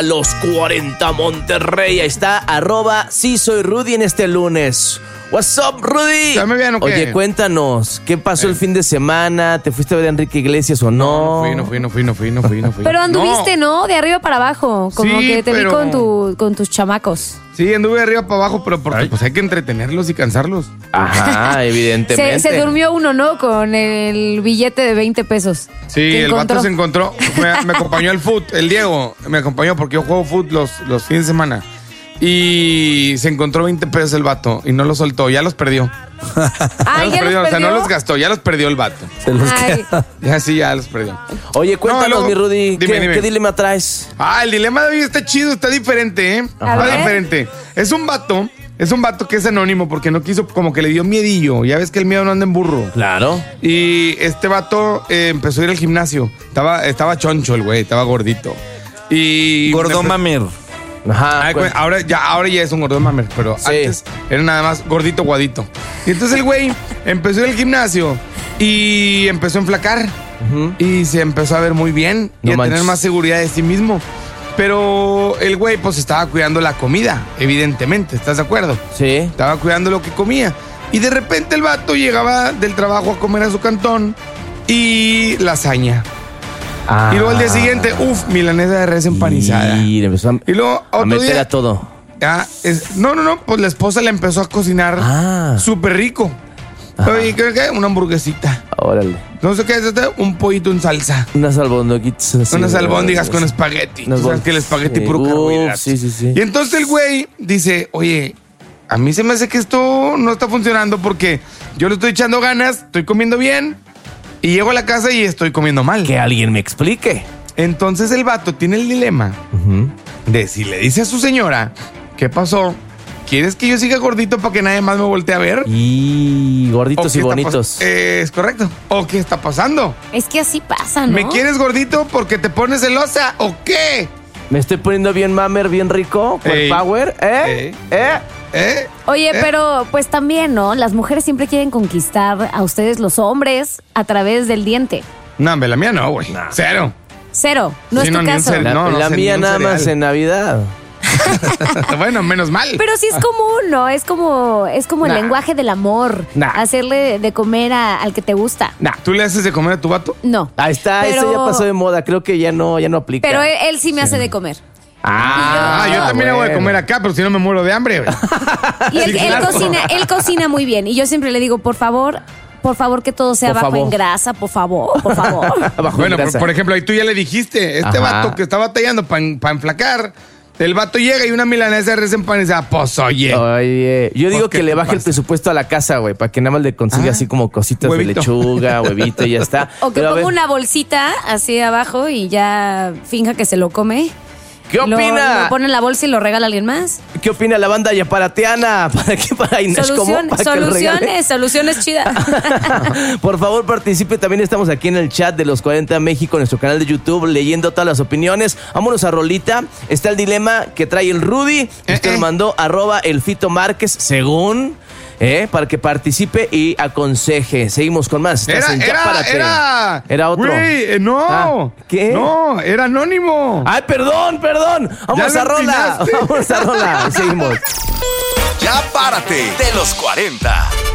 Los 40 Monterrey. Ahí está, @sí soy Rudy en este lunes. What's up, Rudy? ¿Ya me vean o qué? Oye, cuéntanos, ¿qué pasó el fin de semana? ¿Te fuiste a ver a Enrique Iglesias o no? No fui. Pero anduviste, ¿no? De arriba para abajo. Como Sí, que te vi pero- con tus chamacos. Sí, anduve de arriba para abajo, pero porque pues hay que entretenerlos y cansarlos. Ajá, evidentemente. Se durmió uno, ¿no? Con el billete de 20 pesos. Sí, que el encontró. vato se encontró, me acompañó al foot, el Diego me acompañó porque yo juego foot los fines de semana. Y se encontró 20 pesos el vato y no los soltó, ya los perdió. Ay, ¿ya los perdió? O sea, no los gastó, ya los perdió el vato. Se los Ay, Ya los perdió. Oye, cuéntanos, No, luego- mi Rudy, dime. ¿qué dilema traes? El dilema de hoy está chido, está diferente, ¿eh? A Está ver. diferente. Es un vato que es anónimo porque no quiso, como que le dio miedillo. Ya ves que el miedo no anda en burro. Claro. Y este vato empezó a ir al gimnasio. Estaba choncho el güey, estaba gordito. Y Gordo mamer. Ajá. Ahora ya es un gordo mamer, pero Sí. antes era nada más gordito guadito. Y entonces el güey empezó a ir al gimnasio y empezó a enflacar. Ujú. Y se empezó a ver muy bien y No a manches. tener más seguridad de sí mismo. Pero el güey pues estaba cuidando la comida, evidentemente, ¿estás de acuerdo? Sí. Estaba cuidando lo que comía. Y de repente el vato llegaba del trabajo a comer a su cantón y lasaña. Y luego al día siguiente, milanesa de res empanizada. Y le empezó a, Y luego a otro meter día, a todo. no, pues la esposa le empezó a cocinar súper rico. Oye, ¿qué? Una hamburguesita. Órale. No sé qué es un pollito en salsa. Unas albóndigas así. Unas albóndigas con espagueti. Tú sabes que el espagueti puro carbohidrato. Sí. Y entonces el güey dice, oye, a mí se me hace que esto no está funcionando porque yo le estoy echando ganas, estoy comiendo bien y llego a la casa y estoy comiendo mal. Que alguien me explique. Entonces el vato tiene el dilema de si le dice a su señora, ¿qué pasó? ¿Quieres que yo siga gordito para que nadie más me voltee a ver? Y gorditos ¿O y qué está bonitos. es correcto. ¿O qué está pasando? es que así pasa, ¿no? ¿Me quieres gordito porque te pones celosa o qué? Me estoy poniendo bien mamer, bien rico, con Ey. power. Oye, pero pues también, ¿no? Las mujeres siempre quieren conquistar a ustedes los hombres a través del diente. No, la mía no, güey. Cero. Cero. No Sí, es tu ni un caso. cero. No La sé, mía ni un nada más cereal. en Navidad. Bueno, menos mal. Pero sí es común, ¿no? Es como el Nah. lenguaje del amor. Nah. Hacerle de comer al que te gusta. ¿Tú le haces de comer a tu vato? No. Ahí está, Pero- eso ya pasó de moda. Creo que ya no aplica. Pero él sí me hace de comer. Yo también hago de comer acá, pero si no me muero de hambre, güey. Y él, Sí, él claro. él cocina muy bien. Y yo siempre le digo, por favor que todo sea Por bajo favor. en grasa, por favor. Bajo Bueno, grasa. por ejemplo, ahí tú ya le dijiste, Ajá. vato que está batallando para enflacar, el vato llega y una milanesa de res empanizada, pues oye. Oye, yo digo ¿Por qué que le te baje el pasa? presupuesto a la casa, güey, para que nada más le consiga así como cositas huevito. de lechuga, huevito y ya está. O que Pero a ponga ver, una bolsita así abajo y ya finja que se lo come. ¿qué opina? Lo pone en la bolsa y lo regala a alguien más. ¿Qué opina la banda yaparateana? ¿Para qué? ¿Para Inés? ¿Cómo? ¿Para que lo regale? Soluciones chidas. Por favor, participe. También estamos aquí en el chat de los 40 México, nuestro canal de YouTube, leyendo todas las opiniones. Vámonos a rolita. Está el dilema que trae el Rudy. Usted lo mandó @elfito Márquez, según, para que participe y aconseje. Seguimos con más. Estás en Yapárate. Era otro. Güey, no. Ah, ¿qué? No, era anónimo. Ay, perdón. Vamos Ya a lo rola. empinaste. Vamos a rola. Seguimos. Ya párate de los 40.